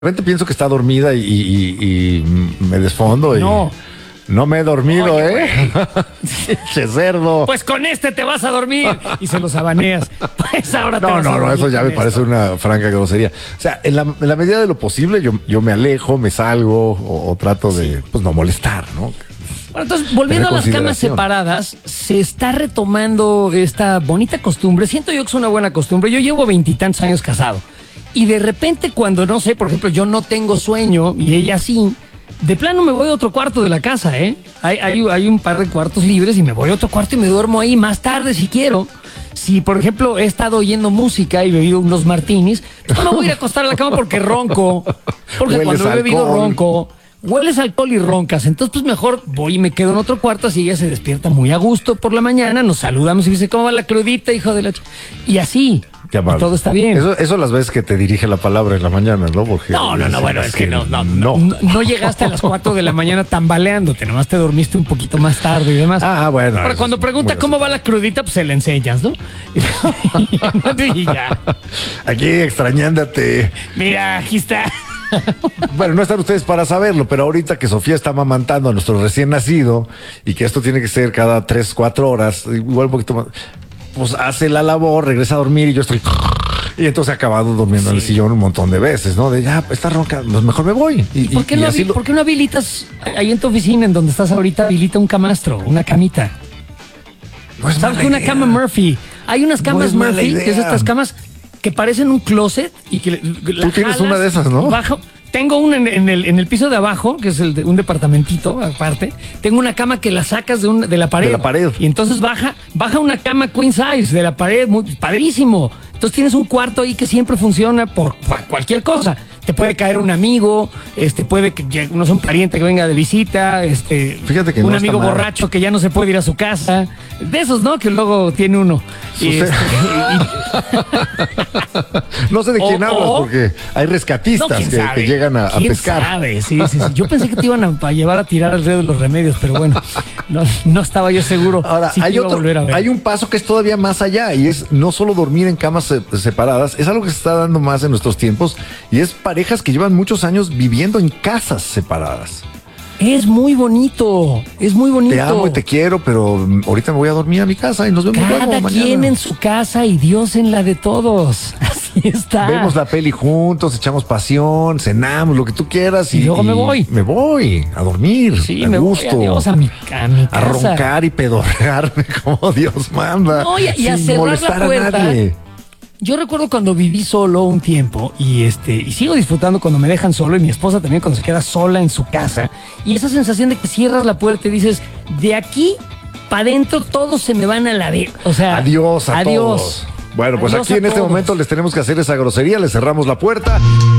De repente pienso que está dormida y me desfondo y no me he dormido. Oye, Che cerdo. Pues con este te vas a dormir y se los abaneas. Pues ahora te vas a dormir eso ya me con parece esto. una franca grosería. O sea, en la medida de lo posible yo me alejo, me salgo o trato de pues no molestar, ¿no? Bueno, entonces, volviendo a las camas separadas, se está retomando esta bonita costumbre. Siento yo que es una buena costumbre. Yo llevo 20 y tantos años casado. Y de repente cuando, no sé, por ejemplo, yo no tengo sueño y ella sí, de plano me voy a otro cuarto de la casa, ¿eh? Hay un par de cuartos libres y me voy a otro cuarto y me duermo ahí más tarde si quiero. Si, por ejemplo, he estado oyendo música y bebido unos martinis, no me voy a ir a acostar a la cama porque ronco. Porque Hueles cuando he bebido alcohol. ronco, hueles alcohol y roncas. Entonces, pues mejor voy y me quedo en otro cuarto, así ella se despierta muy a gusto por la mañana, nos saludamos y dice, ¿cómo va la crudita, hijo de la Y así. Qué amable. Y todo está bien. Eso las veces que te dirige la palabra en la mañana, ¿no? Porque No, bueno, es que no llegaste a las 4 de la mañana tambaleándote, nomás te dormiste un poquito más tarde y demás. Bueno. Pero cuando pregunta cómo va la crudita, pues se la enseñas, ¿no? Y ya. Aquí extrañándote. Mira, aquí está. Bueno, no están ustedes para saberlo, pero ahorita que Sofía está amamantando a nuestro recién nacido y que esto tiene que ser cada 3, 4 horas, igual un poquito más, pues hace la labor, regresa a dormir y yo estoy... Y entonces he acabado durmiendo en el sillón un montón de veces, ¿no? De ya, está ronca, pues mejor me voy. ¿Por qué no habilitas ahí en tu oficina, en donde estás ahorita, habilita un camastro, una camita? No es ¿Sabes mala que una idea. cama Murphy? Hay unas camas es mala Murphy, idea. que es estas camas que parecen un closet y que Tú tienes una de esas, ¿no? Tengo una en el piso de abajo, que es un departamentito aparte. Tengo una cama que la sacas de la pared. De la pared. Y entonces baja una cama queen size de la pared, muy padrísimo. Entonces tienes un cuarto ahí que siempre funciona por cualquier cosa. Te puede caer un amigo, puede que no sea un pariente que venga de visita, Fíjate que un no amigo está mal. borracho que ya no se puede ir a su casa. De esos, ¿no? Que luego tiene uno. No sé de quién hablas porque hay rescatistas que llegan a pescar. Sabe? Sí. Yo pensé que te iban a llevar a tirar al río de los remedios, pero bueno, no estaba yo seguro. Ahora, Sí, hay un paso que es todavía más allá y es no solo dormir en camas separadas, es algo que se está dando más en nuestros tiempos y es parejas que llevan muchos años viviendo en casas separadas. Es muy bonito, es muy bonito. Te amo y te quiero, pero ahorita me voy a dormir a mi casa y nos vemos luego Cada mañana. quien en su casa y Dios en la de todos. Así está. Vemos la peli juntos, echamos pasión, cenamos, lo que tú quieras. Y luego me voy. Me voy a dormir. Sí, a me gusto. voy, adiós, a mi casa. A roncar y pedorrearme como Dios manda. No, y a sin cerrar molestar la puerta. a nadie. Yo recuerdo cuando viví solo un tiempo y sigo disfrutando cuando me dejan solo y mi esposa también cuando se queda sola en su casa y esa sensación de que cierras la puerta y dices, de aquí para adentro todos se me van a la o sea, Adiós a todos. Bueno, pues Adiós aquí a en este todos. momento les tenemos que hacer esa grosería, les cerramos la puerta.